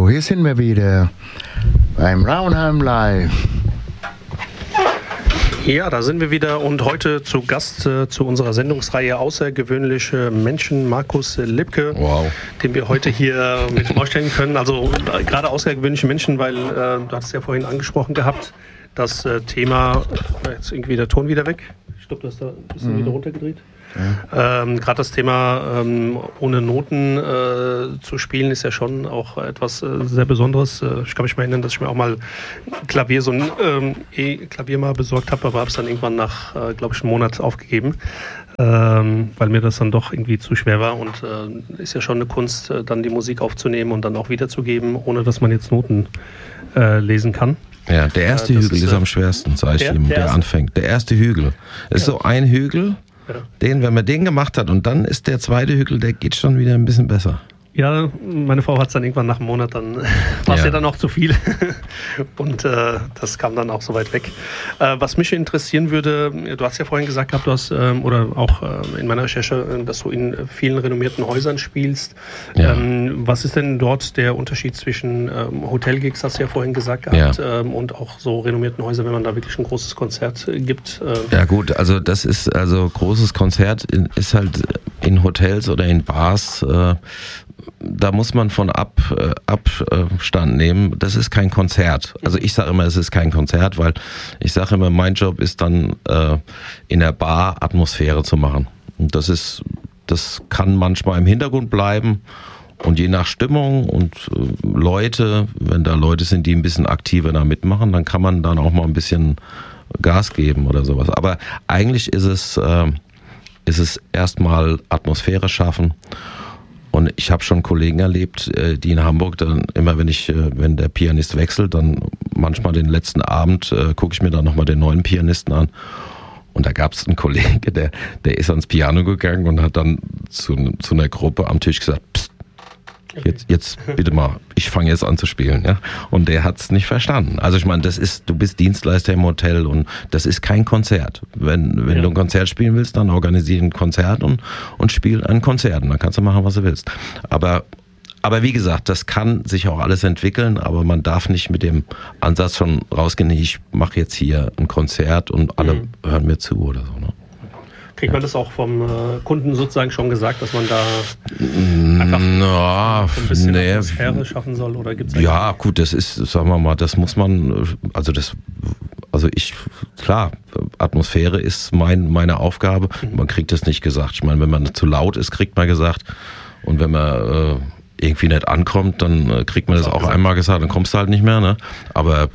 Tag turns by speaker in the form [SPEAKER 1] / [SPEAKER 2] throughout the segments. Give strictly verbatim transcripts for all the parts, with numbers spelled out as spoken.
[SPEAKER 1] So, hier sind wir wieder beim Raunheim Live.
[SPEAKER 2] Ja, da sind wir wieder und heute zu Gast äh, zu unserer Sendungsreihe Außergewöhnliche Menschen, Markus Lipke,
[SPEAKER 3] wow.
[SPEAKER 2] den wir heute hier mit vorstellen können. Also äh, gerade außergewöhnliche Menschen, weil äh, du hast ja vorhin angesprochen gehabt, das äh, Thema, äh, jetzt irgendwie der Ton wieder weg. Ich glaube, du hast da ein bisschen mhm. wieder runtergedreht. Ja. Ähm, Gerade das Thema ähm, ohne Noten äh, zu spielen ist ja schon auch etwas äh, sehr Besonderes. Äh, ich kann mich mal erinnern, dass ich mir auch mal Klavier, so ein ähm, E-Klavier mal besorgt habe, aber habe es dann irgendwann nach, äh, glaube ich, einem Monat aufgegeben, ähm, weil mir das dann doch irgendwie zu schwer war. Und äh, ist ja schon eine Kunst, äh, dann die Musik aufzunehmen und dann auch wiederzugeben, ohne dass man jetzt Noten äh, lesen kann.
[SPEAKER 3] Ja, der erste äh, Hügel ist, ist am schwersten, sage ich
[SPEAKER 2] der,
[SPEAKER 3] ihm,
[SPEAKER 2] der,
[SPEAKER 3] der anfängt. Der erste Hügel. Es ist ja. so ein Hügel. Ja. Den, wenn man den gemacht hat und dann ist der zweite Hügel, der geht schon wieder ein bisschen besser.
[SPEAKER 2] Ja, meine Frau hat es dann irgendwann nach einem Monat, dann war es ja. ja dann auch zu viel und äh, das kam dann auch so weit weg. Äh, was mich interessieren würde, du hast ja vorhin gesagt gehabt, du hast, ähm, oder auch äh, in meiner Recherche, dass du in vielen renommierten Häusern spielst. Ja. Ähm, was ist denn dort der Unterschied zwischen ähm, Hotelgigs, hast du ja vorhin gesagt gehabt, ja. ähm, und auch so renommierten Häusern, wenn man da wirklich ein großes Konzert äh, gibt? Äh,
[SPEAKER 3] ja gut, also das ist, also großes Konzert in, ist halt in Hotels oder in Bars, äh, da muss man von ab, äh, Abstand nehmen. Das ist kein Konzert. Also ich sage immer, es ist kein Konzert, weil ich sage immer, mein Job ist dann äh, in der Bar Atmosphäre zu machen. Und das ist, das kann manchmal im Hintergrund bleiben und je nach Stimmung und äh, Leute, wenn da Leute sind, die ein bisschen aktiver da mitmachen, dann kann man dann auch mal ein bisschen Gas geben oder sowas. Aber eigentlich ist es, äh, ist es erstmal Atmosphäre schaffen. Und ich habe schon Kollegen erlebt, die in Hamburg dann immer, wenn ich, wenn der Pianist wechselt, dann manchmal den letzten Abend äh, gucke ich mir dann nochmal den neuen Pianisten an. Und da gab es einen Kollegen, der, der ist ans Piano gegangen und hat dann zu, zu einer Gruppe am Tisch gesagt, Psst, jetzt, jetzt bitte mal, ich fange jetzt an zu spielen. Ja? Und der hat es nicht verstanden. Also ich meine, das ist, du bist Dienstleister im Hotel und das ist kein Konzert. Wenn, wenn ja. du ein Konzert spielen willst, dann organisiere ein Konzert und, und spiel ein Konzert. Und dann kannst du machen, was du willst. Aber, aber wie gesagt, das kann sich auch alles entwickeln, aber man darf nicht mit dem Ansatz schon rausgehen, ich mache jetzt hier ein Konzert und alle mhm. hören mir zu oder so. Ne?
[SPEAKER 2] Kriegt man das auch vom äh, Kunden sozusagen schon gesagt, dass man da einfach
[SPEAKER 3] no,
[SPEAKER 2] ein bisschen
[SPEAKER 3] nee,
[SPEAKER 2] Atmosphäre schaffen soll? Oder gibt's da
[SPEAKER 3] ja, gut, das ist, sagen wir mal, das muss man, also das, also ich, klar, Atmosphäre ist mein, meine Aufgabe. Mhm. Man kriegt das nicht gesagt. Ich meine, wenn man zu laut ist, kriegt man gesagt. Und wenn man äh, irgendwie nicht ankommt, dann äh, kriegt man das, das auch gesagt. einmal gesagt, dann kommst du halt nicht mehr, ne? Aber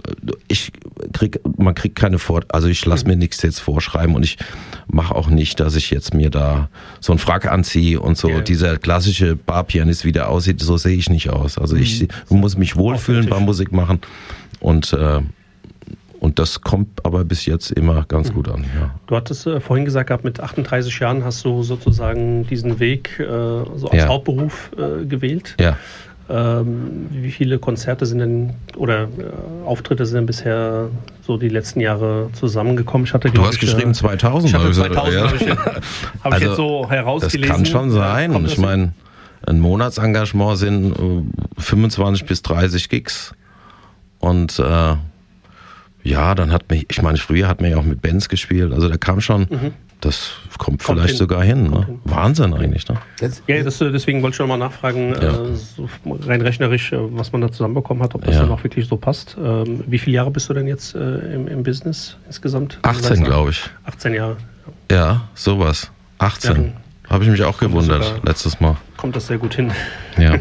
[SPEAKER 3] ich krieg, man kriegt keine Vor, also ich lasse mir nichts jetzt vorschreiben und ich mache auch nicht, dass ich jetzt mir da so einen Frack anziehe und so. Yeah. Dieser klassische Barpianist, wie der aussieht, so sehe ich nicht aus. Also ich mhm. muss mich wohlfühlen beim Musik machen und äh, und das kommt aber bis jetzt immer ganz mhm. gut an. Ja.
[SPEAKER 2] Du hattest äh, vorhin gesagt gehabt, mit achtunddreißig Jahren hast du sozusagen diesen Weg äh, so als
[SPEAKER 3] ja.
[SPEAKER 2] Hauptberuf äh, gewählt.
[SPEAKER 3] Ja.
[SPEAKER 2] Ähm, wie viele Konzerte sind denn oder äh, Auftritte sind denn bisher so die letzten Jahre zusammengekommen? Ich hatte,
[SPEAKER 3] du hast
[SPEAKER 2] ich,
[SPEAKER 3] geschrieben zweitausend.
[SPEAKER 2] Ich hatte zweitausend,
[SPEAKER 3] ja.
[SPEAKER 2] habe ich, hab
[SPEAKER 3] also,
[SPEAKER 2] ich jetzt so herausgelesen.
[SPEAKER 3] Das kann schon sein. Und ich meine, ein Monatsengagement sind äh, fünfundzwanzig bis dreißig Gigs. Und äh, ja, dann hat mich, ich meine, früher hat man ja auch mit Bands gespielt. Also da kam schon... Mhm. Das kommt, kommt vielleicht hin. sogar hin. Ne? hin. Wahnsinn eigentlich. Ne?
[SPEAKER 2] Ja, das, deswegen wollte ich noch mal nachfragen, ja. äh, so rein rechnerisch, äh, was man da zusammenbekommen hat, ob das ja. dann auch wirklich so passt. Ähm, wie viele Jahre bist du denn jetzt äh, im, im Business insgesamt?
[SPEAKER 3] achtzehn, glaube ich.
[SPEAKER 2] achtzehn Jahre.
[SPEAKER 3] Ja, ja sowas. achtzehn. Ja, habe ich mich auch gewundert sogar, letztes Mal.
[SPEAKER 2] Kommt das sehr gut hin.
[SPEAKER 3] Ja.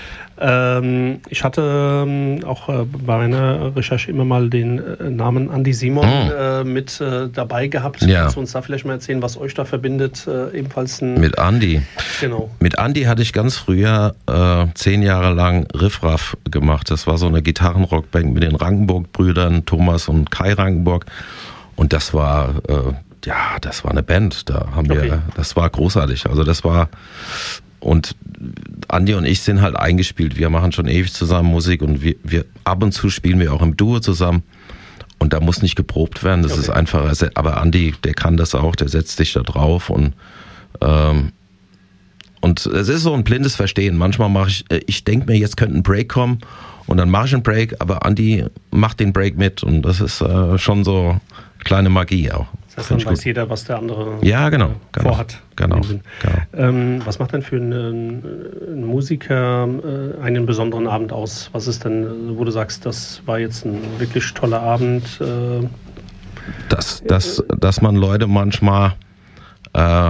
[SPEAKER 2] Ähm, ich hatte ähm, auch äh, bei meiner Recherche immer mal den äh, Namen Andi Simon mm. äh, mit äh, dabei gehabt.
[SPEAKER 3] Ja.
[SPEAKER 2] Kannst du uns da vielleicht mal erzählen, was euch da verbindet? Äh, ebenfalls ein
[SPEAKER 3] mit Andi.
[SPEAKER 2] Genau.
[SPEAKER 3] Mit Andi hatte ich ganz früher äh, zehn Jahre lang Riffraff gemacht. Das war so eine Gitarrenrockband mit den Rankenburg-Brüdern, Thomas und Kai Rankenburg. Und das war äh, ja, das war eine Band. Da haben wir, okay. Das war großartig. Also das war und Andi und ich sind halt eingespielt. Wir machen schon ewig zusammen Musik und wir, wir ab und zu spielen wir auch im Duo zusammen. Und da muss nicht geprobt werden, das okay. ist einfacher. Aber Andi, der kann das auch, der setzt sich da drauf und ähm, und es ist so ein blindes Verstehen. Manchmal mache ich, ich denke mir, jetzt könnte ein Break kommen und dann mache ich einen Break, aber Andi macht den Break mit und das ist äh, schon so kleine Magie auch.
[SPEAKER 2] Das heißt, dann weiß jeder, was der andere
[SPEAKER 3] ja, genau, genau,
[SPEAKER 2] vorhat.
[SPEAKER 3] Genau, genau.
[SPEAKER 2] Ähm, was macht denn für einen, einen Musiker äh, einen besonderen Abend aus? Was ist denn, wo du sagst, das war jetzt ein wirklich toller Abend? Äh,
[SPEAKER 3] dass, dass, dass man Leute manchmal äh,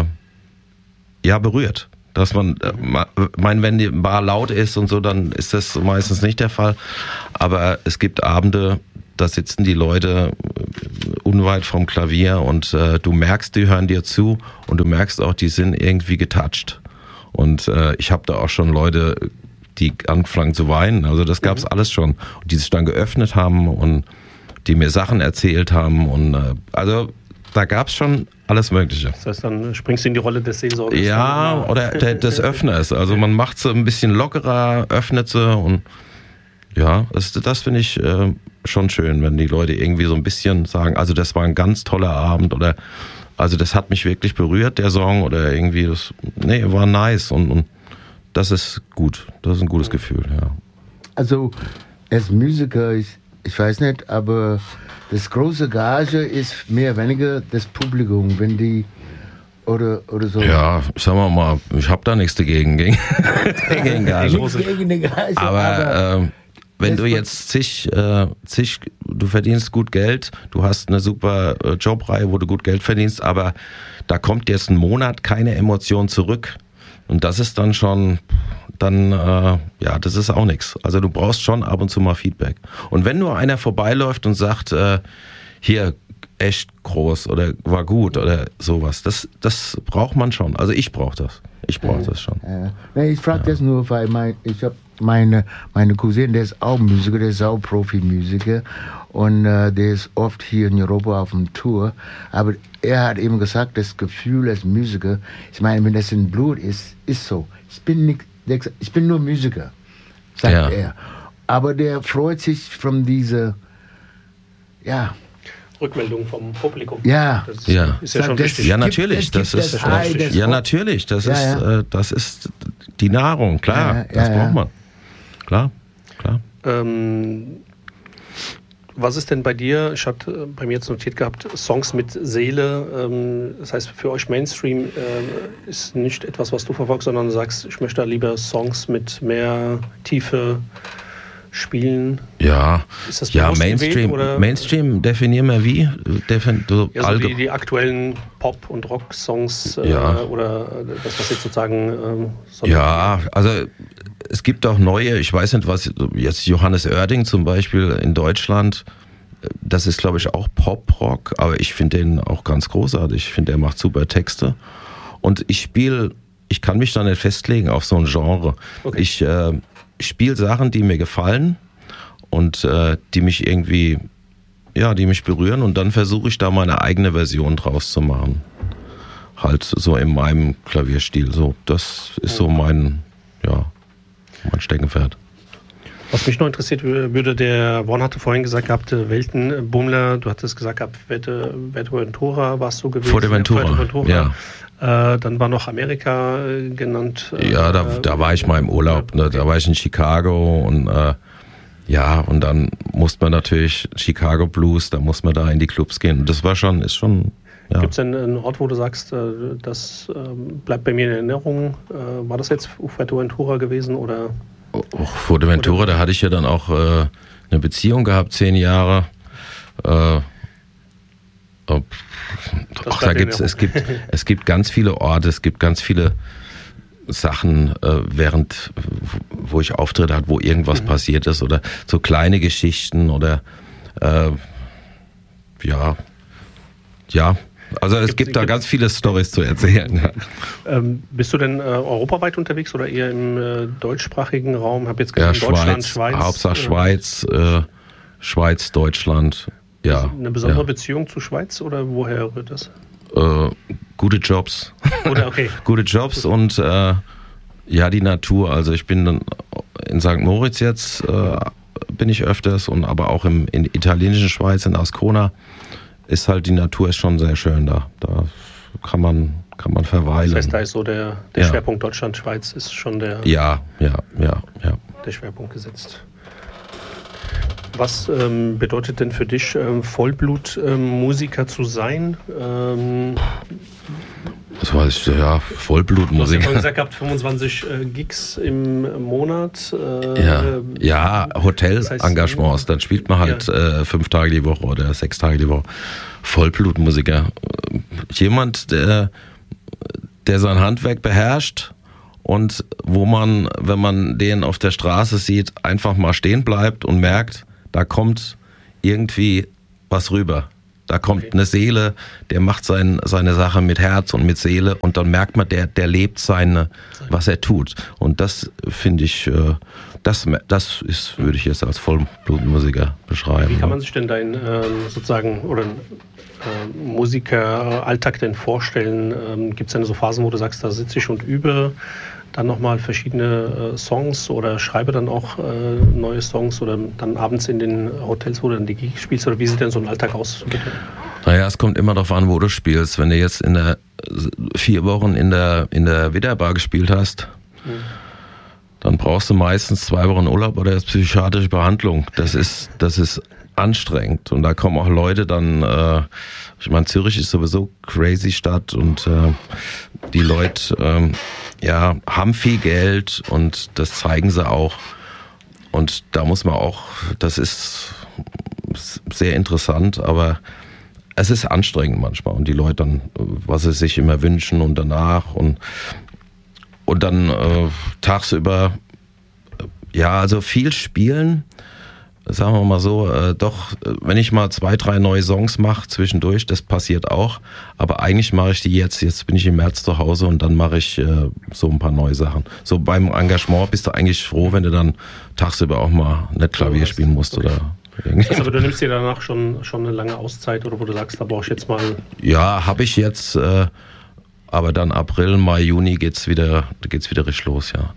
[SPEAKER 3] ja berührt. Dass man, äh, mein, wenn die Bar laut ist und so, dann ist das meistens nicht der Fall. Aber es gibt Abende, da sitzen die Leute unweit vom Klavier und äh, du merkst, die hören dir zu und du merkst auch, die sind irgendwie getoucht. Und äh, ich habe da auch schon Leute, die anfangen zu weinen. Also das gab's mhm. alles schon. Und die sich dann geöffnet haben und die mir Sachen erzählt haben. Und äh, also da gab's schon alles Mögliche.
[SPEAKER 2] Das heißt, dann springst du in die Rolle des Seelsorgers.
[SPEAKER 3] Ja, oder der, des Öffners. Also man macht sie ein bisschen lockerer, öffnet sie und ja, das, das finde ich äh, schon schön, wenn die Leute irgendwie so ein bisschen sagen, also das war ein ganz toller Abend oder also das hat mich wirklich berührt, der Song oder irgendwie das, nee, war nice und, und das ist gut, das ist ein gutes Gefühl, ja.
[SPEAKER 1] Also als Musiker, ich, ich weiß nicht, aber das große Gage ist mehr oder weniger das Publikum, wenn die Oder, oder so.
[SPEAKER 3] Ja, sagen wir mal, ich habe da nichts dagegen. Gegen, gegen Gage.
[SPEAKER 1] Gegen die Gage,
[SPEAKER 3] aber
[SPEAKER 1] aber
[SPEAKER 3] äh, wenn du jetzt zig, äh, zig, du verdienst gut Geld, du hast eine super äh, Jobreihe, wo du gut Geld verdienst, aber da kommt jetzt einen Monat keine Emotion zurück. Und das ist dann schon, dann, äh, ja, das ist auch nichts. Also du brauchst schon ab und zu mal Feedback. Und wenn nur einer vorbeiläuft und sagt, äh, hier, echt groß oder war gut oder sowas, das, das braucht man schon. Also ich brauche das. Ich brauche das schon.
[SPEAKER 1] Ja. Nee, ich frage ja. das nur, weil mein, ich habe meine, meine Cousine, der ist auch Musiker, der ist auch Profi-Musiker und äh, der ist oft hier in Europa auf dem Tour. Aber er hat eben gesagt, das Gefühl als Musiker, ich meine, wenn das in Blut ist, ist so. Ich bin nicht, ich bin nur Musiker, sagt
[SPEAKER 3] ja.
[SPEAKER 1] er. Aber der freut sich von dieser, ja,
[SPEAKER 2] Rückmeldung vom Publikum.
[SPEAKER 1] Ja,
[SPEAKER 2] das ist
[SPEAKER 3] ja,
[SPEAKER 2] ist ja schon wichtig.
[SPEAKER 3] Ja, natürlich, das,
[SPEAKER 1] das
[SPEAKER 3] ist
[SPEAKER 1] Ei, das
[SPEAKER 3] ja natürlich, das
[SPEAKER 1] ja,
[SPEAKER 3] ist
[SPEAKER 1] ja.
[SPEAKER 3] Äh, das ist die Nahrung, klar,
[SPEAKER 1] ja, ja,
[SPEAKER 3] das
[SPEAKER 1] ja,
[SPEAKER 3] braucht
[SPEAKER 1] ja.
[SPEAKER 3] man, klar, klar.
[SPEAKER 2] Ähm, was ist denn bei dir? Ich hatte bei mir jetzt notiert gehabt, Songs mit Seele. Ähm, das heißt, für euch Mainstream äh, ist nicht etwas, was du verfolgst, sondern du sagst, ich möchte lieber Songs mit mehr Tiefe spielen.
[SPEAKER 3] Ja,
[SPEAKER 2] ist das
[SPEAKER 3] ja,
[SPEAKER 2] bewusst
[SPEAKER 3] Mainstream,
[SPEAKER 2] gewählt, oder?
[SPEAKER 3] Mainstream definieren wir wie? Defin, so
[SPEAKER 2] Ja, so die, die aktuellen Pop- und Rock-Songs äh,
[SPEAKER 3] Ja.
[SPEAKER 2] oder das, was jetzt sozusagen... Ähm, so
[SPEAKER 3] Ja, also es gibt auch neue, ich weiß nicht was, jetzt Johannes Oerding zum Beispiel in Deutschland, das ist glaube ich auch Pop-Rock, aber ich finde den auch ganz großartig, ich finde, er macht super Texte und ich spiele, ich kann mich da nicht festlegen auf so ein Genre.
[SPEAKER 2] Okay.
[SPEAKER 3] Ich äh, spiele Sachen, die mir gefallen und äh, die mich irgendwie, ja, die mich berühren und dann versuche ich da meine eigene Version draus zu machen. Halt so in meinem Klavierstil. So, das ist so mein, ja, mein Steckenpferd.
[SPEAKER 2] Was mich noch interessiert würde, der Warren hatte vorhin gesagt gehabt, Weltenbummler, du hattest gesagt gehabt, Fuerteventura warst du gewesen.
[SPEAKER 3] Fuerteventura,
[SPEAKER 2] Fuerteventura.
[SPEAKER 3] ja.
[SPEAKER 2] Äh, dann war noch Amerika äh, genannt. Äh,
[SPEAKER 3] Ja, da, da war ich mal im Urlaub, ne? Da war ich in Chicago und äh, ja, und dann musste man natürlich Chicago Blues, da muss man da in die Clubs gehen. Und das war schon, ist schon, ja.
[SPEAKER 2] Gibt es denn einen Ort, wo du sagst, äh, das äh, bleibt bei mir in Erinnerung? Äh, war das jetzt Fuerteventura gewesen oder?
[SPEAKER 3] Oh, Fuerteventura, da hatte ich ja dann auch äh, eine Beziehung gehabt, zehn Jahre. Äh, oh, ach, da gibt's, es gibt, es gibt ganz viele Orte, es gibt ganz viele Sachen, äh, während, wo ich Auftritte hatte, wo irgendwas mhm. passiert ist oder so kleine Geschichten oder äh, ja, ja. Also es
[SPEAKER 2] Gibt's,
[SPEAKER 3] gibt da
[SPEAKER 2] gibt's,
[SPEAKER 3] ganz viele Storys zu erzählen. Ja.
[SPEAKER 2] Ähm, bist du denn äh, europaweit unterwegs oder eher im äh, deutschsprachigen Raum? Hab jetzt
[SPEAKER 3] Ja,
[SPEAKER 2] gesagt, Deutschland,
[SPEAKER 3] Schweiz,
[SPEAKER 2] Schweiz.
[SPEAKER 3] Hauptsache
[SPEAKER 2] äh,
[SPEAKER 3] Schweiz, äh, Schweiz, Deutschland. Ja.
[SPEAKER 2] Eine besondere
[SPEAKER 3] ja.
[SPEAKER 2] Beziehung zu Schweiz oder woher rührt das?
[SPEAKER 3] Äh, gute Jobs.
[SPEAKER 2] Oder okay.
[SPEAKER 3] Gute Jobs und äh, ja, die Natur. Also ich bin dann in Sankt Moritz jetzt, äh, bin ich öfters und aber auch im, in der italienischen Schweiz, in Ascona, ist halt die Natur ist schon sehr schön da. Da kann man, kann man verweilen.
[SPEAKER 2] Das heißt, da ist so der, der
[SPEAKER 3] ja.
[SPEAKER 2] Schwerpunkt Deutschland, Schweiz ist schon der,
[SPEAKER 3] ja, ja, ja, ja.
[SPEAKER 2] der Schwerpunkt gesetzt. Was ähm, bedeutet denn für dich, ähm, Vollblutmusiker ähm, zu sein? Ähm,
[SPEAKER 3] das weiß ich, ja, Vollblutmusiker.
[SPEAKER 2] Du hast ja vorhin gesagt, gehabt fünfundzwanzig äh, Gigs im Monat. Äh,
[SPEAKER 3] ja, ja Hotel-Engagements,
[SPEAKER 2] das heißt,
[SPEAKER 3] dann spielt man halt ja. äh, fünf Tage die Woche oder sechs Tage die Woche. Vollblutmusiker. Jemand, der, der sein Handwerk beherrscht und wo man, wenn man den auf der Straße sieht, einfach mal stehen bleibt und merkt, da kommt irgendwie was rüber. Da kommt okay. eine Seele, der macht sein, seine Sache mit Herz und mit Seele und dann merkt man, der, der lebt seine, was er tut. Und das finde ich, das, das ist, würde ich jetzt als Vollblutmusiker beschreiben.
[SPEAKER 2] Wie kann man sich denn deinen ähm, sozusagen oder äh, Musikeralltag denn vorstellen? Ähm, gibt es denn so Phasen, wo du sagst, da sitze ich und übe dann nochmal verschiedene äh, Songs oder schreibe dann auch äh, neue Songs oder dann abends in den Hotels, wo du dann die Gigs spielst, oder wie sieht denn so ein Alltag aus? Bitte?
[SPEAKER 3] Naja, es kommt immer darauf an, wo du spielst. Wenn du jetzt in der vier Wochen in der, in der Widderbar gespielt hast, mhm. dann brauchst du meistens zwei Wochen Urlaub oder psychiatrische Behandlung. Das ist, das ist anstrengend. Und da kommen auch Leute dann, äh, ich meine, Zürich ist sowieso crazy Stadt und äh, die Leute ähm, ja, haben viel Geld und das zeigen sie auch. Und da muss man auch, das ist sehr interessant, aber es ist anstrengend manchmal. Und die Leute dann, was sie sich immer wünschen und danach und, und dann äh, tagsüber, ja, also viel spielen, sagen wir mal so, äh, doch, wenn ich mal zwei, drei neue Songs mache zwischendurch, das passiert auch, aber eigentlich mache ich die jetzt, jetzt bin ich im März zu Hause und dann mache ich äh, so ein paar neue Sachen. So beim Engagement bist du eigentlich froh, wenn du dann tagsüber auch mal nicht Klavier spielen musst okay. oder irgendwie.
[SPEAKER 2] Also, aber du nimmst dir danach schon, schon eine lange Auszeit oder wo du sagst, da brauche ich jetzt mal...
[SPEAKER 3] Ja, habe ich jetzt, äh, aber dann April, Mai, Juni geht's wieder, geht's wieder richtig los, ja.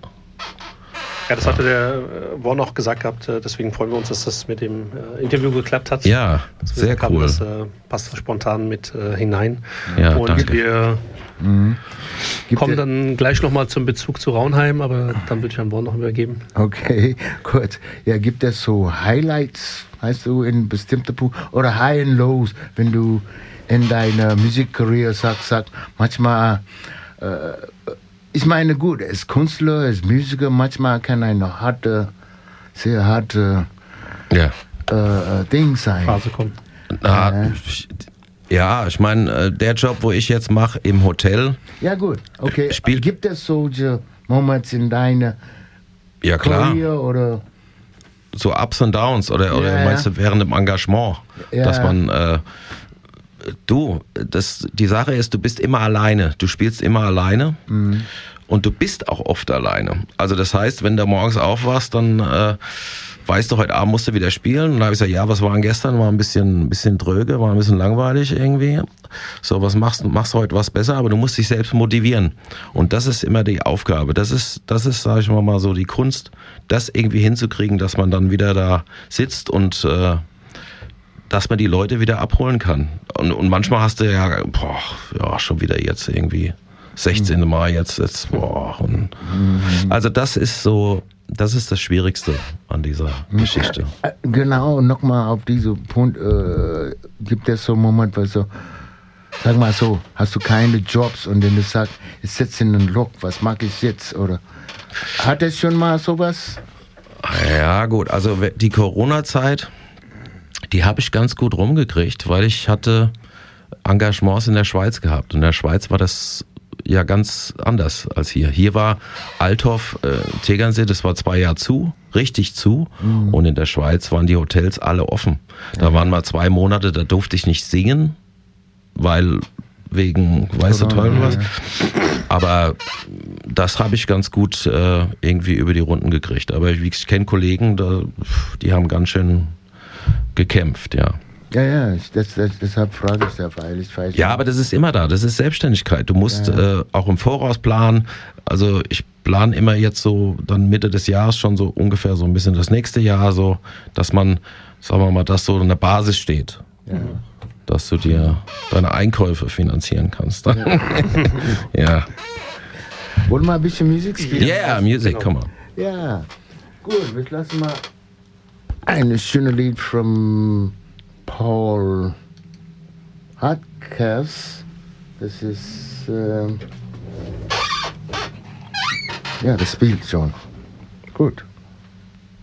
[SPEAKER 2] Ja, das hatte der äh, Warren auch gesagt gehabt, äh, deswegen freuen wir uns, dass das mit dem äh, Interview geklappt hat.
[SPEAKER 3] Ja, sehr cool. Haben,
[SPEAKER 2] das äh, passt spontan mit äh, hinein.
[SPEAKER 3] Ja,
[SPEAKER 2] und
[SPEAKER 3] danke.
[SPEAKER 2] wir
[SPEAKER 1] Mhm.
[SPEAKER 2] kommen dann gleich nochmal zum Bezug zu Raunheim, aber dann würde ich an Warren noch übergeben.
[SPEAKER 1] Okay, gut. Ja, gibt es so Highlights, weißt du, in bestimmte Punkte oder High and Lows, wenn du in deiner Musikkarriere sagst, sag, manchmal äh, ich meine, gut, als Künstler, als Musiker, manchmal kann eine harte, sehr harte
[SPEAKER 3] ja.
[SPEAKER 1] äh, Ding sein.
[SPEAKER 2] Phase kommen.
[SPEAKER 3] Na, äh. Ja, ich meine, der Job, wo ich jetzt mache im Hotel.
[SPEAKER 1] Ja, gut, okay.
[SPEAKER 3] Spielt
[SPEAKER 1] Gibt es solche Momente in deiner
[SPEAKER 3] ja, klar.
[SPEAKER 1] Karriere oder?
[SPEAKER 3] So Ups und Downs oder,
[SPEAKER 1] ja,
[SPEAKER 3] oder meinst du während dem Engagement,
[SPEAKER 1] ja.
[SPEAKER 3] dass man. Äh, Du, das, die Sache ist, du bist immer alleine. Du spielst immer alleine mhm. und du bist auch oft alleine. Also das heißt, wenn du morgens aufwachst, dann äh, weißt du, heute Abend musst du wieder spielen. Und dann habe ich gesagt, ja, was war denn gestern? War ein bisschen, ein bisschen dröge, war ein bisschen langweilig irgendwie. So, was machst du? Machst du heute was besser? Aber du musst dich selbst motivieren. Und das ist immer die Aufgabe. Das ist, das ist, sage ich mal, so die Kunst, das irgendwie hinzukriegen, dass man dann wieder da sitzt und äh, dass man die Leute wieder abholen kann. Und, und manchmal hast du ja, boah, ja, schon wieder jetzt irgendwie sechzehnten Mai jetzt, jetzt boah. Und also das ist so, das ist das Schwierigste an dieser Geschichte.
[SPEAKER 1] Genau, nochmal auf diesen Punkt, äh, gibt es so einen Moment, wo so, sag mal so, hast du keine Jobs und dann du sagst, ich sitze in einem Loch, was mag ich jetzt? Oder hat es schon mal sowas?
[SPEAKER 3] Ja gut, also die Corona-Zeit, die habe ich ganz gut rumgekriegt, weil ich hatte Engagements in der Schweiz gehabt. Und in der Schweiz war das ja ganz anders als hier. Hier war Althoff, äh, Tegernsee, das war zwei Jahre zu, richtig zu. Mhm. Und in der Schweiz waren die Hotels alle offen. Da waren mal zwei Monate, da durfte ich nicht singen, weil wegen, weißt du, Teufel was. Aber das habe ich ganz gut äh, irgendwie über die Runden gekriegt. Aber ich, ich kenne Kollegen, da, die haben ganz schön gekämpft, ja.
[SPEAKER 1] Ja, ja, das, das, deshalb frage ich da, weil ich weiß.
[SPEAKER 3] Ja, aber das ist immer da, das ist Selbstständigkeit. Du musst ja, ja. Äh, auch im Voraus planen. Also ich plane immer jetzt so dann Mitte des Jahres schon so ungefähr so ein bisschen das nächste Jahr so, dass man, sagen wir mal, dass so eine Basis steht.
[SPEAKER 1] Ja.
[SPEAKER 3] dass du dir deine Einkäufe finanzieren kannst. Ja. Ja.
[SPEAKER 1] Wollen wir mal ein bisschen Musik spielen?
[SPEAKER 3] Yeah, Music,
[SPEAKER 2] Genau.
[SPEAKER 3] come on.
[SPEAKER 1] Ja, gut, wir lassen mal ein schönes Lied von Paul Hardcastle. Das ist, äh, ja, das spielt schon. Gut.